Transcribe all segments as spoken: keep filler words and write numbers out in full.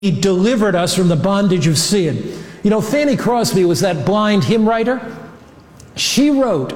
He delivered us from the bondage of sin. You know, Fanny Crosby was that blind hymn writer. She wrote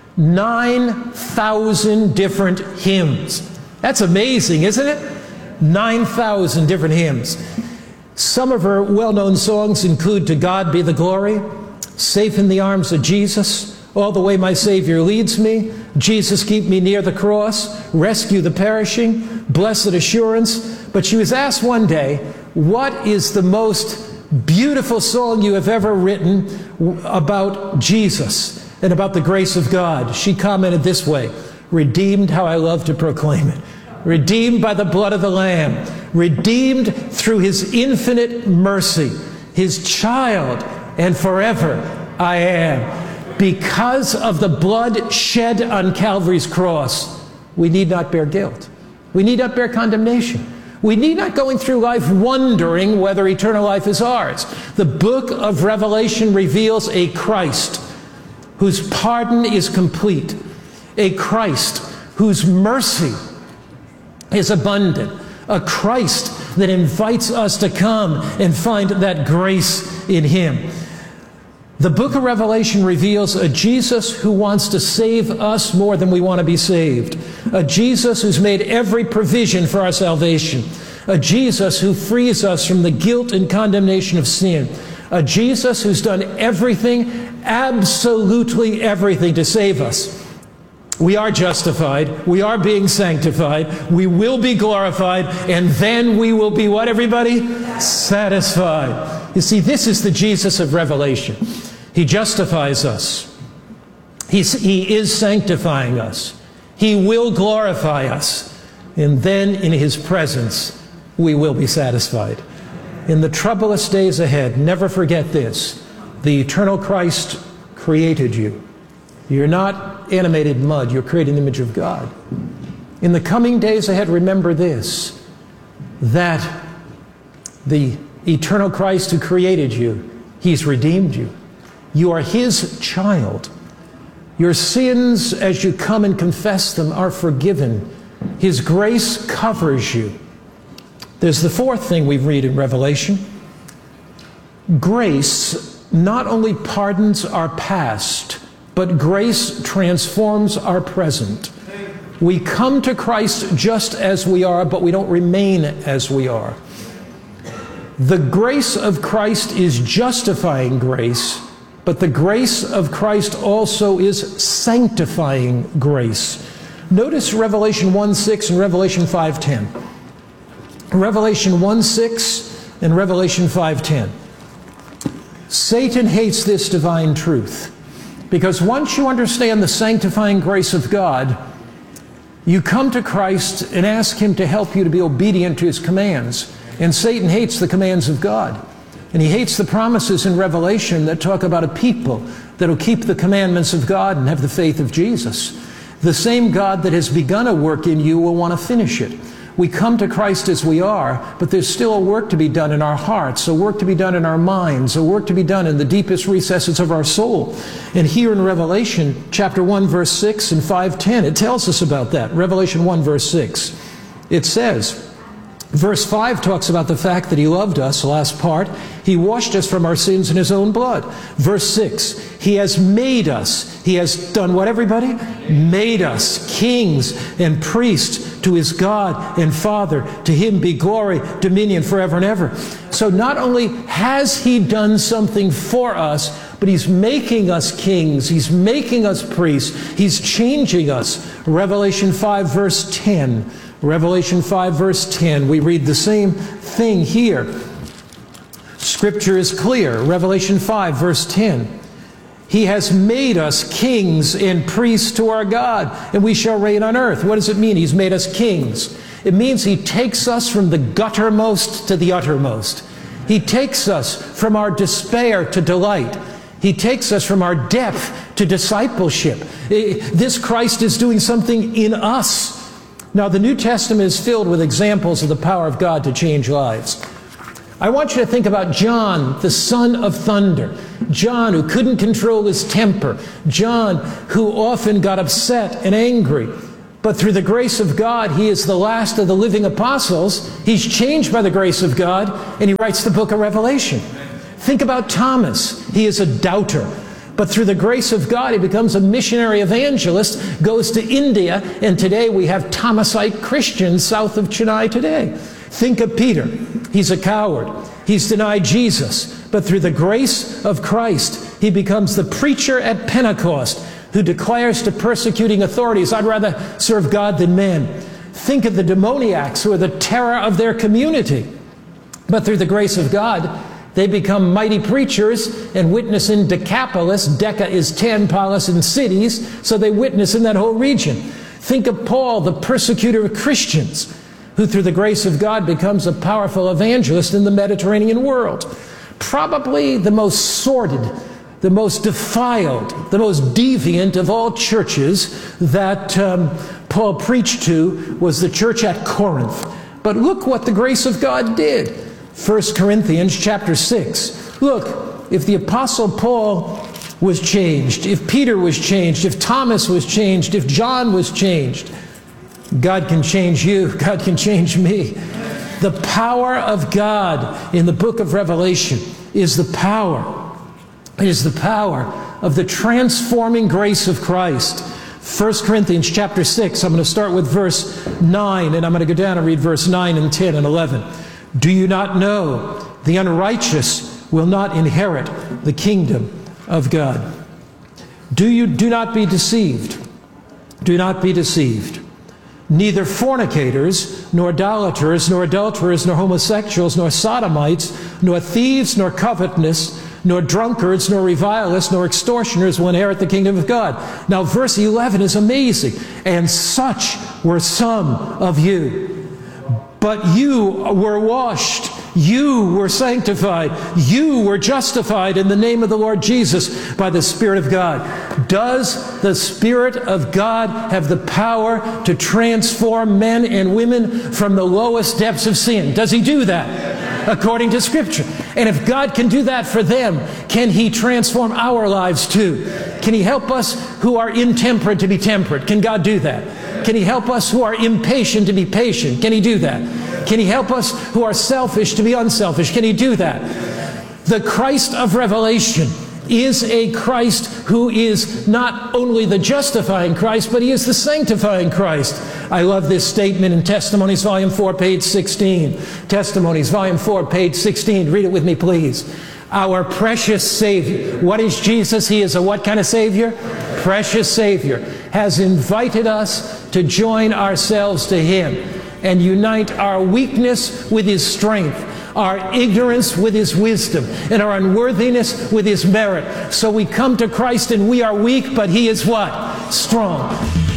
nine thousand different hymns. That's amazing, isn't it? nine thousand different hymns. Some of her well-known songs include To God Be the Glory, Safe in the Arms of Jesus, All the Way My Savior Leads Me, Jesus Keep Me Near the Cross, Rescue the Perishing, Blessed Assurance. But she was asked one day, what is the most beautiful song you have ever written about Jesus and about the grace of God? She commented this way, redeemed, how I love to proclaim it. Redeemed by the blood of the Lamb, redeemed through His infinite mercy, His child, and forever I am. Because of the blood shed on Calvary's cross, we need not bear guilt. We need not bear condemnation. We need not going through life wondering whether eternal life is ours. The book of Revelation reveals a Christ whose pardon is complete, a Christ whose mercy is abundant, a Christ that invites us to come and find that grace in Him. The book of Revelation reveals a Jesus who wants to save us more than we want to be saved. A Jesus who's made every provision for our salvation. A Jesus who frees us from the guilt and condemnation of sin. A Jesus who's done everything, absolutely everything, to save us. We are justified. We are being sanctified. We will be glorified. And then we will be what, everybody? Satisfied. You see, this is the Jesus of Revelation. He justifies us. He's, he is sanctifying us. He will glorify us. And then in His presence, we will be satisfied. In the troublous days ahead, never forget this. The eternal Christ created you. You're not animated mud. You're created in the image of God. In the coming days ahead, remember this, that the eternal Christ who created you, He's redeemed you. You are His child. Your sins, as you come and confess them, are forgiven. His grace covers you. There's the fourth thing we read in Revelation. Grace not only pardons our past, but grace transforms our present. We come to Christ just as we are, but we don't remain as we are. The grace of Christ is justifying grace, but the grace of Christ also is sanctifying grace. Notice Revelation one six and Revelation five ten. Revelation one six and Revelation five ten. Satan hates this divine truth, because once you understand the sanctifying grace of God, you come to Christ and ask Him to help you to be obedient to His commands. And Satan hates the commands of God. And he hates the promises in Revelation that talk about a people that will keep the commandments of God and have the faith of Jesus. The same God that has begun a work in you will want to finish it. We come to Christ as we are, but there's still a work to be done in our hearts, a work to be done in our minds, a work to be done in the deepest recesses of our soul. And here in Revelation chapter one, verse six and five ten, it tells us about that. Revelation one, verse six. It says, verse five talks about the fact that He loved us, the last part. He washed us from our sins in His own blood. Verse six, He has made us. He has done what, everybody? Made us kings and priests to His God and Father. To Him be glory, dominion forever and ever. So not only has He done something for us, but He's making us kings. He's making us priests. He's changing us. Revelation five, verse ten. Revelation five, verse ten. We read the same thing here. Scripture is clear. Revelation five, verse ten. He has made us kings and priests to our God, and we shall reign on earth. What does it mean? He's made us kings. It means He takes us from the guttermost to the uttermost. He takes us from our despair to delight. He takes us from our depth to discipleship. This Christ is doing something in us. Now, the New Testament is filled with examples of the power of God to change lives. I want you to think about John, the son of thunder. John, who couldn't control his temper. John, who often got upset and angry. But through the grace of God, he is the last of the living apostles. He's changed by the grace of God, and he writes the book of Revelation. Think about Thomas. He is a doubter. But through the grace of God, he becomes a missionary evangelist, goes to India, and today we have Thomasite Christians south of Chennai today. Think of Peter. He's a coward. He's denied Jesus. But through the grace of Christ, he becomes the preacher at Pentecost who declares to persecuting authorities, I'd rather serve God than man. Think of the demoniacs who are the terror of their community. But through the grace of God, they become mighty preachers and witness in Decapolis. Deca is ten, polis in cities, so they witness in that whole region. Think of Paul, the persecutor of Christians, who through the grace of God becomes a powerful evangelist in the Mediterranean world. Probably the most sordid, the most defiled, the most deviant of all churches that um, Paul preached to was the church at Corinth. But look what the grace of God did. First Corinthians chapter six. Look, if the Apostle Paul was changed, if Peter was changed, if Thomas was changed, if John was changed, God can change you. God can change me. The power of God in the book of Revelation is the power. It is the power of the transforming grace of Christ. First Corinthians chapter six, I'm going to start with verse nine, and I'm going to go down and read verse nine and ten and eleven. Do you not know the unrighteous will not inherit the kingdom of God? Do you do not be deceived? Do not be deceived. Neither fornicators, nor idolaters, nor adulterers, nor homosexuals, nor sodomites, nor thieves, nor covetous, nor drunkards, nor revilers, nor extortioners will inherit the kingdom of God. Now, verse eleven is amazing. And such were some of you. But you were washed, you were sanctified, you were justified in the name of the Lord Jesus by the Spirit of God. Does the Spirit of God have the power to transform men and women from the lowest depths of sin? Does he do that? According to Scripture. And if God can do that for them, can he transform our lives too? Can he help us who are intemperate to be temperate? Can God do that? Can he help us who are impatient to be patient? Can he do that? Can he help us who are selfish to be unselfish? Can he do that? The Christ of Revelation is a Christ who is not only the justifying Christ, but he is the sanctifying Christ. I love this statement in Testimonies, Volume four, page sixteen. Testimonies, Volume four, page sixteen. Read it with me, please. Our precious Savior. What is Jesus? He is a what kind of Savior? Precious Savior. Has invited us to join ourselves to him and unite our weakness with his strength, our ignorance with his wisdom, and our unworthiness with his merit. So we come to Christ and we are weak, but he is what? Strong.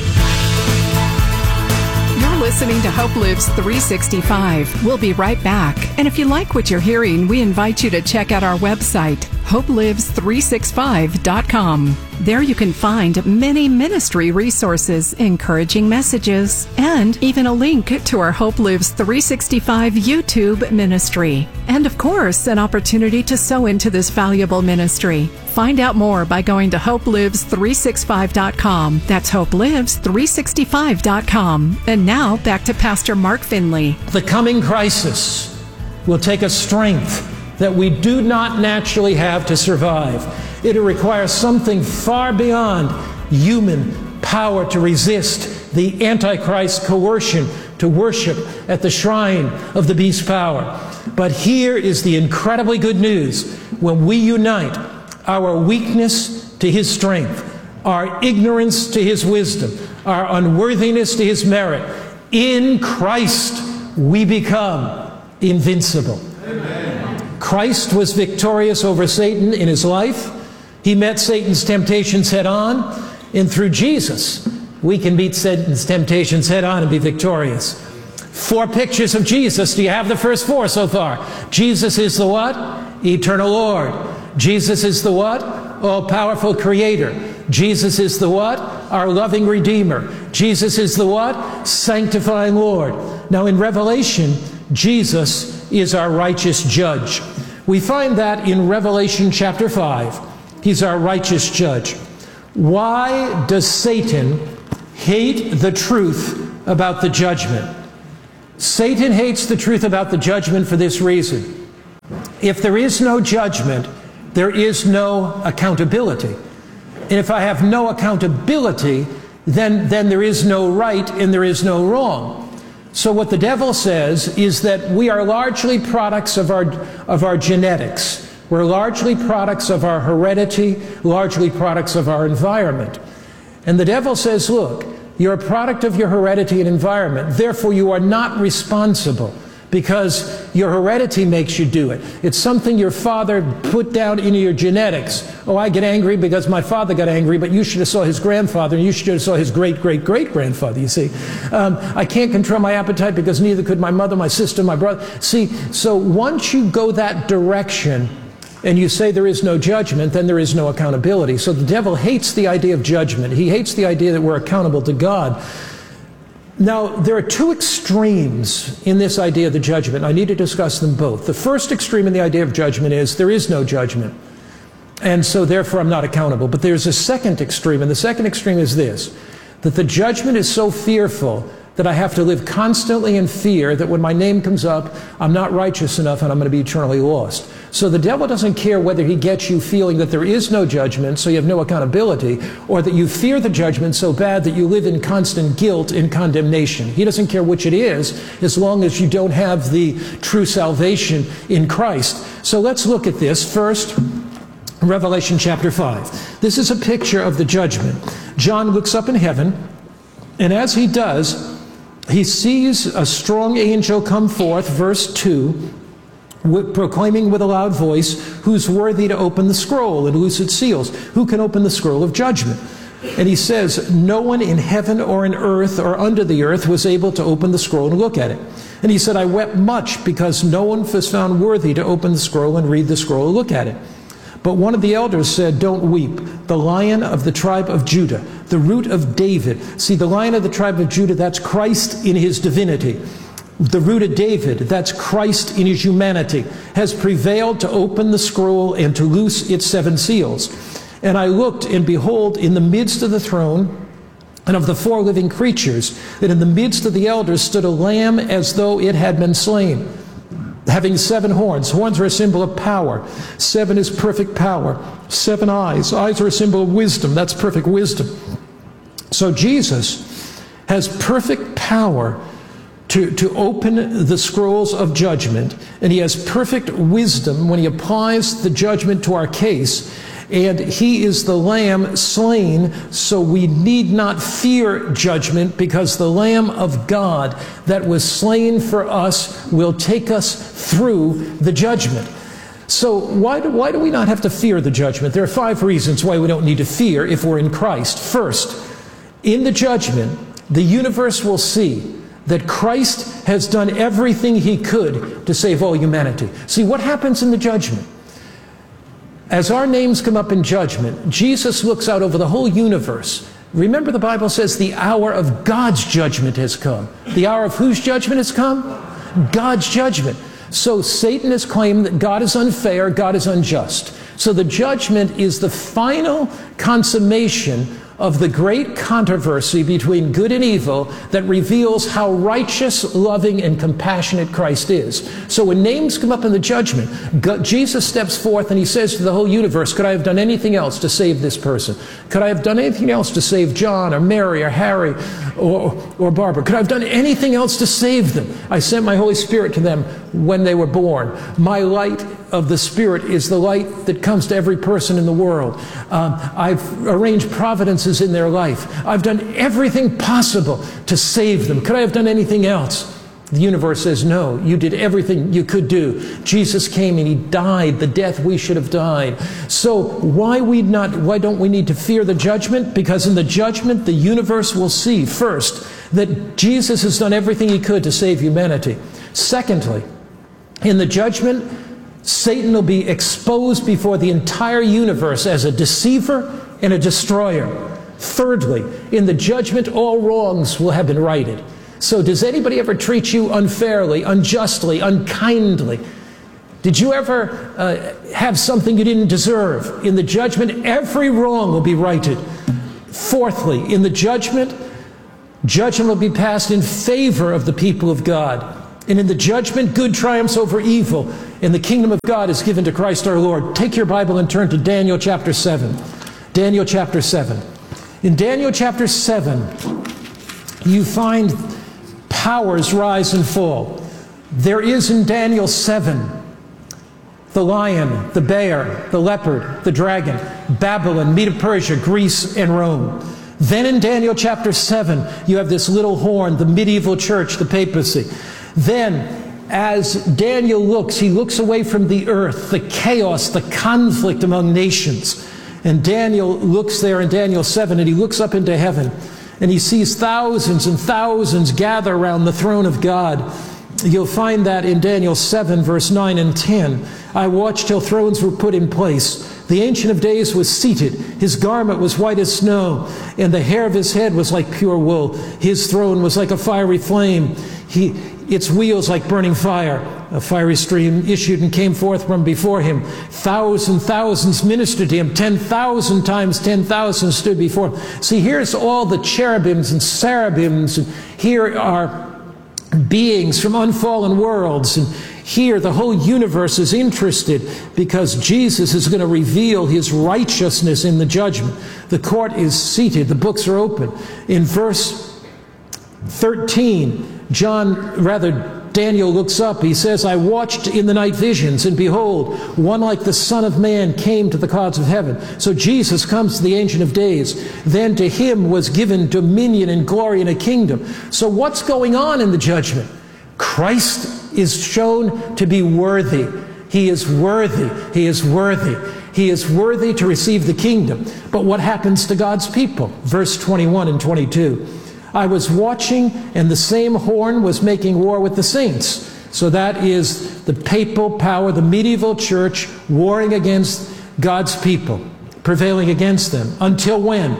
You're listening to Hope Lives three sixty-five. We'll be right back. And if you like what you're hearing, we invite you to check out our website, hope lives three sixty-five dot com. There you can find many ministry resources, encouraging messages, and even a link to our Hope Lives three sixty-five YouTube ministry. And of course, an opportunity to sow into this valuable ministry. Find out more by going to hope lives three sixty-five dot com. That's hope lives three sixty-five dot com. And now, back to Pastor Mark Finley. The coming crisis will take a strength that we do not naturally have to survive. It'll require something far beyond human power to resist the Antichrist coercion to worship at the shrine of the beast's power. But here is the incredibly good news. When we unite our weakness to his strength, our ignorance to his wisdom, our unworthiness to his merit, in Christ we become invincible. Amen. Christ was victorious over Satan in his life. He met Satan's temptations head on, and through Jesus, we can meet Satan's temptations head on and be victorious. Four pictures of Jesus. Do you have the first four so far? Jesus is the what? Eternal Lord. Jesus is the what? All-powerful Creator. Jesus is the what? Our loving Redeemer. Jesus is the what? Sanctifying Lord. Now in Revelation, Jesus is our righteous judge. We find that in Revelation chapter five. He's our righteous judge. Why does Satan hate the truth about the judgment. Satan hates the truth about the judgment for this reason. If there is no judgment, there is no accountability. And if I have no accountability, then, then there is no right and there is no wrong. So what the devil says is that we are largely products of our, of our genetics. We're largely products of our heredity, largely products of our environment. And the devil says, look, you're a product of your heredity and environment. Therefore, you are not responsible because your heredity makes you do it. It's something your father put down into your genetics. Oh, I get angry because my father got angry, but you should have saw his grandfather, and you should have saw his great-great-great-grandfather, you see. Um, I can't control my appetite because neither could my mother, my sister, my brother. See, so once you go that direction, and you say there is no judgment, then there is no accountability. So the devil hates the idea of judgment. He hates the idea that we're accountable to God. Now, there are two extremes in this idea of the judgment. I need to discuss them both. The first extreme in the idea of judgment is there is no judgment, and so therefore I'm not accountable. But there's a second extreme, and the second extreme is this, that the judgment is so fearful that I have to live constantly in fear that when my name comes up, I'm not righteous enough and I'm going to be eternally lost. So the devil doesn't care whether he gets you feeling that there is no judgment, so you have no accountability, or that you fear the judgment so bad that you live in constant guilt and condemnation. He doesn't care which it is, as long as you don't have the true salvation in Christ. So let's look at this. First, Revelation chapter five. This is a picture of the judgment. John looks up in heaven, and as he does, he sees a strong angel come forth, verse two, proclaiming with a loud voice, who's worthy to open the scroll and loose its seals? Who can open the scroll of judgment? And he says, no one in heaven or in earth or under the earth was able to open the scroll and look at it. And he said, I wept much because no one was found worthy to open the scroll and read the scroll and look at it. But one of the elders said, don't weep. The Lion of the tribe of Judah, the Root of David. See, the Lion of the tribe of Judah, that's Christ in his divinity. The Root of David, that's Christ in his humanity, has prevailed to open the scroll and to loose its seven seals. And I looked, and behold, in the midst of the throne and of the four living creatures, that in the midst of the elders stood a lamb as though it had been slain, having seven horns. Horns are a symbol of power. Seven is perfect power. Seven eyes. Eyes are a symbol of wisdom. That's perfect wisdom. So Jesus has perfect power To, to open the scrolls of judgment, and he has perfect wisdom when he applies the judgment to our case, and he is the Lamb slain, so we need not fear judgment, because the Lamb of God that was slain for us will take us through the judgment. So why do, why do we not have to fear the judgment? There are five reasons why we don't need to fear if we're in Christ. First, in the judgment, the universe will see that Christ has done everything he could to save all humanity. See, what happens in the judgment? As our names come up in judgment, Jesus looks out over the whole universe. Remember, the Bible says the hour of God's judgment has come. The hour of whose judgment has come? God's judgment. So Satan has claimed that God is unfair, God is unjust. So the judgment is the final consummation of the great controversy between good and evil that reveals how righteous, loving, and compassionate Christ is. So when names come up in the judgment, God, Jesus steps forth and he says to the whole universe, could I have done anything else to save this person? Could I have done anything else to save John or Mary or Harry or, or Barbara? Could I have done anything else to save them? I sent my Holy Spirit to them when they were born. My light of the Spirit is the light that comes to every person in the world. Um, I've arranged providences in their life. I've done everything possible to save them. Could I have done anything else? The universe says, no, you did everything you could do. Jesus came and he died the death we should have died. So why we not, why don't we need to fear the judgment? Because in the judgment, the universe will see, first, that Jesus has done everything he could to save humanity. Secondly, in the judgment, Satan will be exposed before the entire universe as a deceiver and a destroyer. Thirdly, in the judgment, all wrongs will have been righted. So does anybody ever treat you unfairly, unjustly, unkindly? Did you ever uh, have something you didn't deserve? In the judgment, every wrong will be righted. Fourthly, in the judgment, Judgment will be passed in favor of the people of God. And in the judgment, good triumphs over evil, and the kingdom of God is given to Christ our Lord. Take your Bible and turn to Daniel chapter seven. Daniel chapter seven. In Daniel chapter seven, you find powers rise and fall. There is in Daniel seven the lion, the bear, the leopard, the dragon, Babylon, Medo-Persia, Greece, and Rome. Then in Daniel chapter seven, you have this little horn, the medieval church, the papacy. Then, as Daniel looks, he looks away from the earth, the chaos, the conflict among nations. And Daniel looks there in Daniel seven, and he looks up into heaven, and he sees thousands and thousands gather around the throne of God. You'll find that in Daniel seven, verse nine and ten. I watched till thrones were put in place. The Ancient of Days was seated. His garment was white as snow, and the hair of his head was like pure wool. His throne was like a fiery flame. He, its wheels like burning fire. A fiery stream issued and came forth from before him. Thousand thousands ministered to him. Ten thousand times ten thousand stood before him. See, here's all the cherubims and cherubims, and here are beings from unfallen worlds, and here the whole universe is interested because Jesus is going to reveal his righteousness in the judgment. The court is seated. The books are open. In verse thirteen, John, rather, Daniel looks up. He says, I watched in the night visions, and behold, one like the Son of Man came to the clouds of heaven. So Jesus comes to the Ancient of Days. Then to him was given dominion and glory and a kingdom. So what's going on in the judgment? Christ is shown to be worthy. He is worthy. He is worthy. He is worthy to receive the kingdom. But what happens to God's people? Verse twenty-one and twenty-two. I was watching, and the same horn was making war with the saints. So that is the papal power, the medieval church, warring against God's people, prevailing against them. Until when?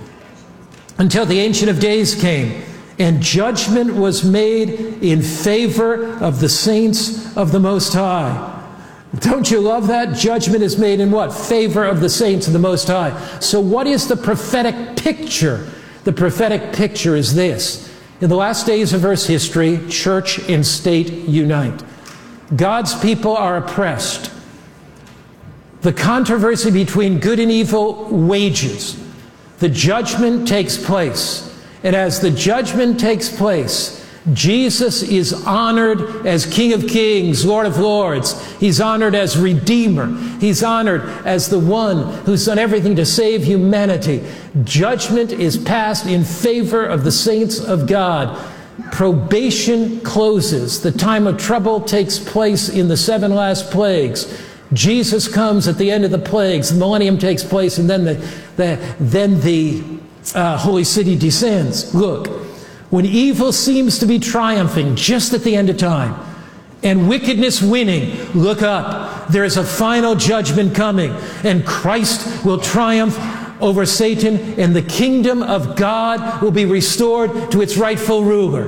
Until the Ancient of Days came, and judgment was made in favor of the saints of the Most High. Don't you love that? Judgment is made in what? Favor of the saints of the Most High. So what is the prophetic picture? The prophetic picture is this. In the last days of Earth's history, church and state unite. God's people are oppressed. The controversy between good and evil wages. The judgment takes place. And as the judgment takes place, Jesus is honored as King of Kings, Lord of Lords. He's honored as Redeemer. He's honored as the one who's done everything to save humanity. Judgment is passed in favor of the saints of God. Probation closes. The time of trouble takes place in the seven last plagues. Jesus comes at the end of the plagues. The millennium takes place, and then the, the, then the uh, holy city descends. Look. When evil seems to be triumphing just at the end of time, and wickedness winning, look up. There is a final judgment coming, and Christ will triumph over Satan, and the kingdom of God will be restored to its rightful ruler.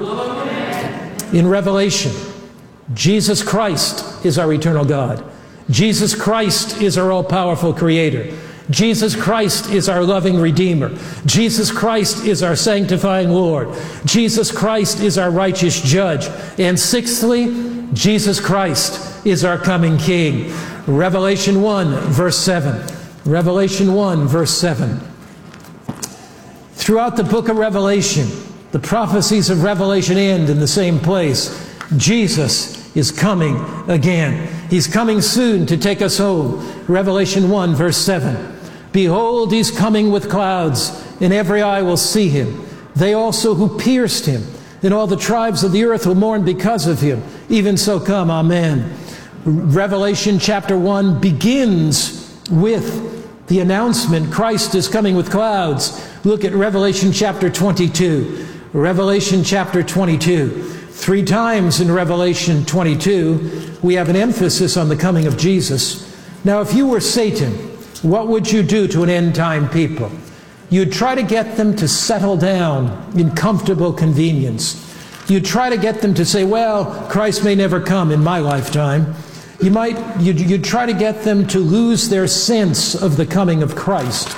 In Revelation, Jesus Christ is our eternal God. Jesus Christ is our all-powerful Creator. Jesus Christ is our loving Redeemer. Jesus Christ is our sanctifying Lord. Jesus Christ is our righteous Judge. And sixthly, Jesus Christ is our coming King. Revelation one, verse seven. Revelation one, verse seven. Throughout the book of Revelation, the prophecies of Revelation end in the same place. Jesus is coming again. He's coming soon to take us home. Revelation one, verse seven. Behold, he's coming with clouds, and every eye will see him. They also who pierced him, and all the tribes of the earth will mourn because of him. Even so come, amen. Revelation chapter one begins with the announcement, Christ is coming with clouds. Look at Revelation chapter twenty-two. Revelation chapter twenty-two. Three times in Revelation twenty-two, we have an emphasis on the coming of Jesus. Now, if you were Satan, what would you do to an end-time people? You'd try to get them to settle down in comfortable convenience. You'd try to get them to say, well, Christ may never come in my lifetime. You might, you'd, you'd try to get them to lose their sense of the coming of Christ.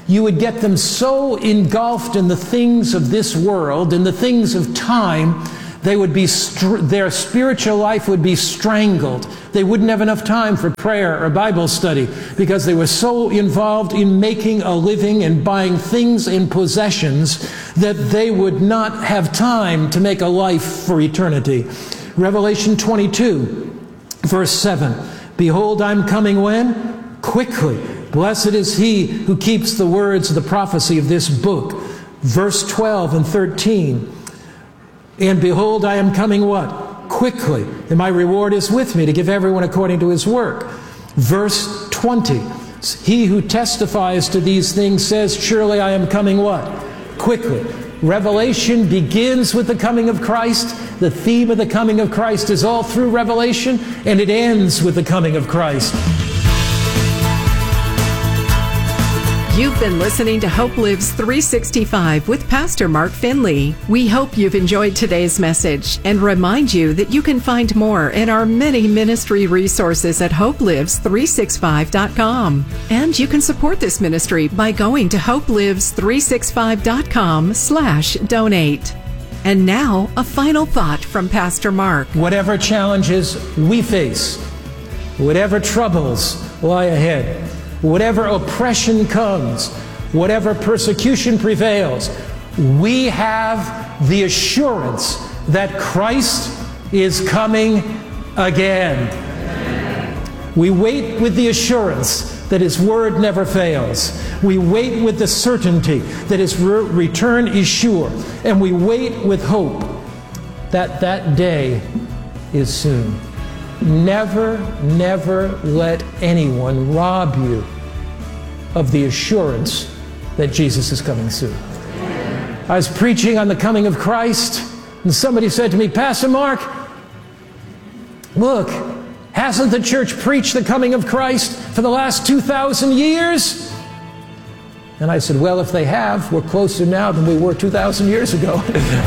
you would get them so engulfed in the things of this world, in the things of time, they would be str- their spiritual life would be strangled. They wouldn't have enough time for prayer or Bible study because they were so involved in making a living and buying things and possessions that they would not have time to make a life for eternity. Revelation twenty-two, verse seven. Behold, I'm coming when? Quickly. Blessed is he who keeps the words of the prophecy of this book. Verse twelve and thirteen. And behold, I am coming what? Quickly. And my reward is with me to give everyone according to his work. Verse twenty. He who testifies to these things says, surely I am coming what? Quickly. Revelation begins with the coming of Christ. The theme of the coming of Christ is all through Revelation, and it ends with the coming of Christ. You've been listening to Hope Lives three sixty-five with Pastor Mark Finley. We hope you've enjoyed today's message and remind you that you can find more in our many ministry resources at hope lives three sixty-five dot com. And you can support this ministry by going to hope lives three sixty-five dot com slash donate. And now, a final thought from Pastor Mark. Whatever challenges we face, whatever troubles lie ahead, whatever oppression comes, whatever persecution prevails, we have the assurance that Christ is coming again. We wait with the assurance that his word never fails. We wait with the certainty that his re- return is sure. And we wait with hope that that day is soon. Never, never let anyone rob you of the assurance that Jesus is coming soon. I was preaching on the coming of Christ, and somebody said to me, Pastor Mark, look, hasn't the church preached the coming of Christ for the last two thousand years? And I said, well, if they have, we're closer now than we were two thousand years ago.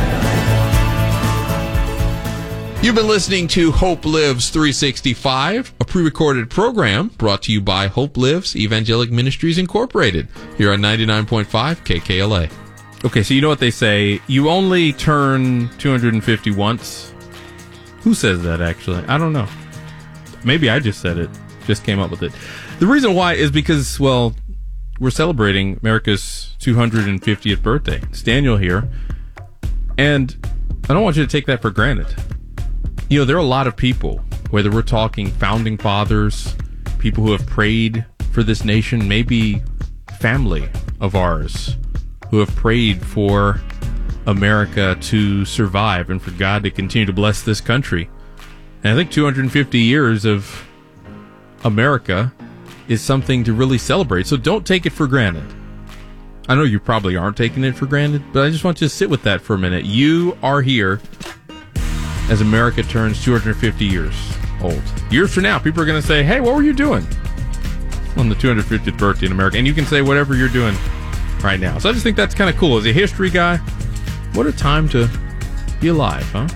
You've been listening to Hope Lives three sixty-five, a pre-recorded program brought to you by Hope Lives Evangelic Ministries Incorporated, here on ninety-nine point five K K L A. Okay, so you know what they say, you only turn two hundred fifty once. Who says that, actually? I don't know. Maybe I just said it, just came up with it. The reason why is because, well, we're celebrating America's two hundred fiftieth birthday. It's Daniel here, and I don't want you to take that for granted. You know, there are a lot of people, whether we're talking founding fathers, people who have prayed for this nation, maybe family of ours who have prayed for America to survive and for God to continue to bless this country. And I think two hundred fifty years of America is something to really celebrate. So don't take it for granted. I know you probably aren't taking it for granted, but I just want you to sit with that for a minute. You are here as America turns two hundred fifty years old. Years from now, people are going to say, hey, what were you doing on the two hundred fiftieth birthday in America? And you can say whatever you're doing right now. So I just think that's kind of cool. As a history guy, what a time to be alive, huh?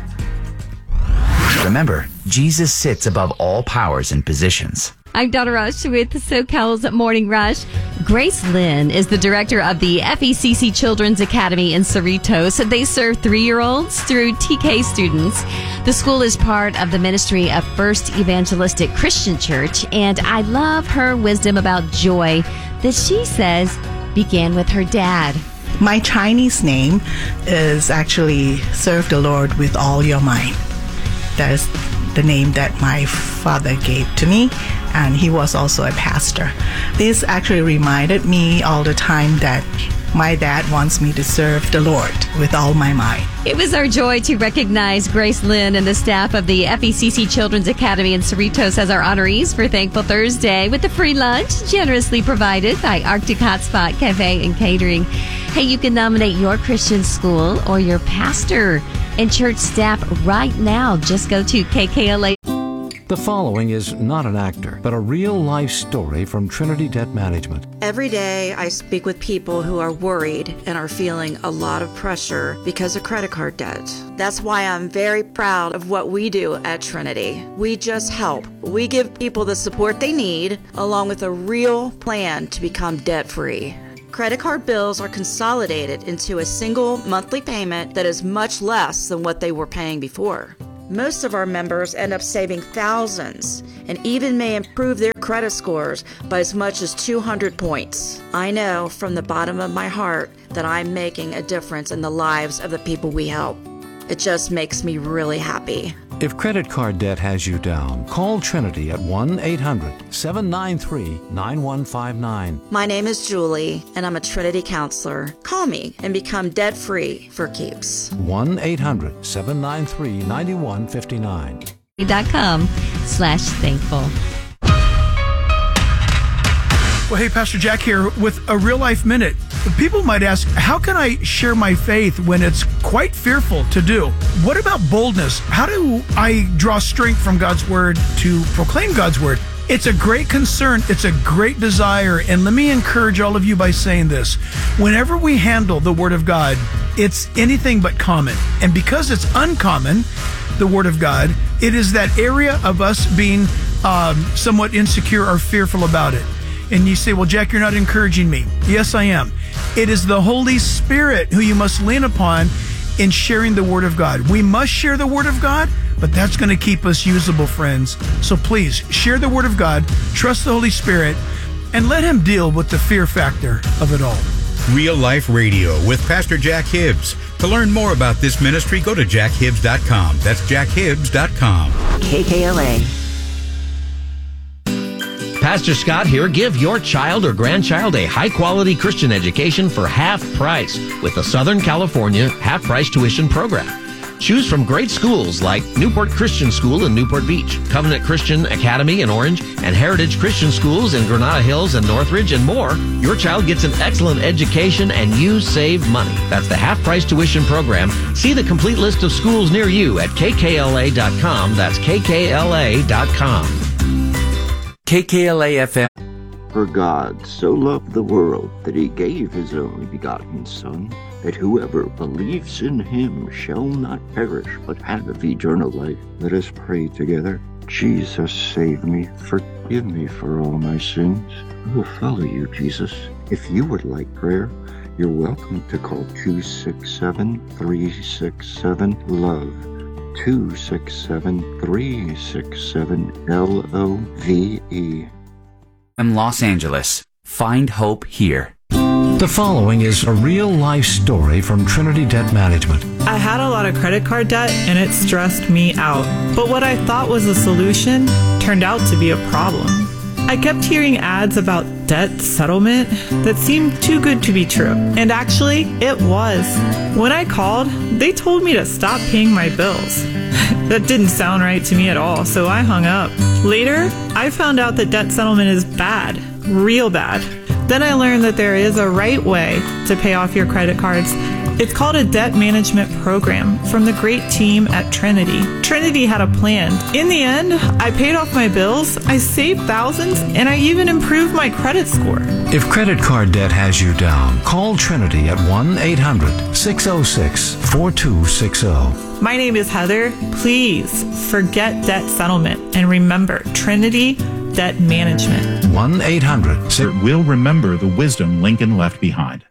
Remember, Jesus sits above all powers and positions. I'm Donna Rush with SoCal's Morning Rush. Grace Lynn is the director of the F E C C Children's Academy in Cerritos. They serve three-year-olds through T K students. The school is part of the ministry of First Evangelistic Christian Church, and I love her wisdom about joy that she says began with her dad. My Chinese name is actually Serve the Lord with All Your Mind. That is the name that my father gave to me, and he was also a pastor. This actually reminded me all the time that my dad wants me to serve the Lord with all my mind. It was our joy to recognize Grace Lynn and the staff of the F E C C Children's Academy in Cerritos as our honorees for Thankful Thursday with a free lunch generously provided by Arctic Hotspot Cafe and Catering. Hey, you can nominate your Christian school or your pastor and church staff right now. Just go to K K L A. The following is not an actor, but a real-life story from Trinity Debt Management. Every day I speak with people who are worried and are feeling a lot of pressure because of credit card debt. That's why I'm very proud of what we do at Trinity. We just help. We give people the support they need, along with a real plan to become debt-free. Credit card bills are consolidated into a single monthly payment that is much less than what they were paying before. Most of our members end up saving thousands and even may improve their credit scores by as much as two hundred points. I know from the bottom of my heart that I'm making a difference in the lives of the people we help. It just makes me really happy. If credit card debt has you down, call Trinity at one eight hundred seven nine three nine one five nine. My name is Julie, and I'm a Trinity counselor. Call me and become debt-free for keeps. one eight hundred seven nine three nine one five nine. Dot com slash thankful. Well, hey, Pastor Jack here with a real life minute. People might ask, how can I share my faith when it's quite fearful to do? What about boldness? How do I draw strength from God's word to proclaim God's word? It's a great concern. It's a great desire. And let me encourage all of you by saying this. Whenever we handle the word of God, it's anything but common. And because it's uncommon, the word of God, it is that area of us being um, somewhat insecure or fearful about it. And you say, well, Jack, you're not encouraging me. Yes, I am. It is the Holy Spirit who you must lean upon in sharing the Word of God. We must share the Word of God, but that's going to keep us usable, friends. So please, share the Word of God, trust the Holy Spirit, and let Him deal with the fear factor of it all. Real Life Radio with Pastor Jack Hibbs. To learn more about this ministry, go to jack hibbs dot com. That's jack hibbs dot com. K K L A. Pastor Scott here. Give your child or grandchild a high-quality Christian education for half price with the Southern California half-price tuition program. Choose from great schools like Newport Christian School in Newport Beach, Covenant Christian Academy in Orange, and Heritage Christian Schools in Granada Hills and Northridge, and more. Your child gets an excellent education and you save money. That's the half-price tuition program. See the complete list of schools near you at k k l a dot com. That's k k l a dot com. K K L A F M. For God so loved the world that he gave his only begotten Son, that whoever believes in him shall not perish, but have eternal life. Let us pray together. Jesus, save me. Forgive me for all my sins. I will follow you, Jesus. If you would like prayer, you're welcome to call two six seven, three six seven, LOVE. two six seven, three six seven, L O V E. I'm Los Angeles. Find hope here. The following is a real-life story from Trinity Debt Management. I had a lot of credit card debt and it stressed me out. But what I thought was a solution turned out to be a problem. I kept hearing ads about debt settlement that seemed too good to be true. And actually, it was. When I called, they told me to stop paying my bills. That didn't sound right to me at all, so I hung up. Later, I found out that debt settlement is bad, real bad. Then I learned that there is a right way to pay off your credit cards. It's called a debt management program from the great team at Trinity. Trinity had a plan. In the end, I paid off my bills, I saved thousands, and I even improved my credit score. If credit card debt has you down, call Trinity at one eight hundred six oh six four two six oh. My name is Heather. Please forget debt settlement and remember Trinity Debt Management. one eight hundred will remember the wisdom Lincoln left behind.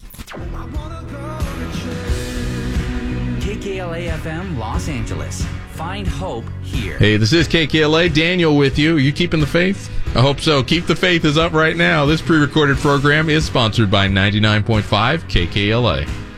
K K L A F M Los Angeles. Find hope here. Hey, this is K K L A. Daniel with you. Are you keeping the faith? I hope so. Keep the Faith is up right now. This pre-recorded program is sponsored by ninety-nine point five K K L A.